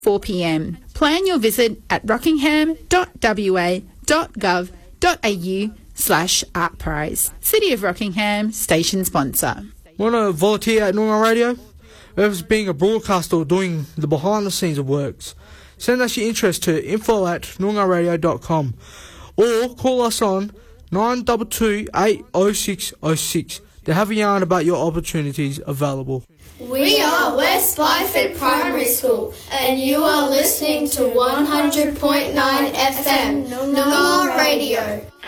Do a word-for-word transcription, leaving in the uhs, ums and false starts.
four p m. Plan your visit at rockingham.wa.gov.au slash art prize. City of Rockingham, station sponsor. Want to volunteer at Noongar Radio? Whether being a broadcaster or doing the behind the scenes of works, send us your interest to info at noongar radio dot com or call us on nine two two, eight oh six oh six to have a yarn about your opportunities available. We are West Byford Primary School and you are listening to one hundred point nine F M Noongar Radio.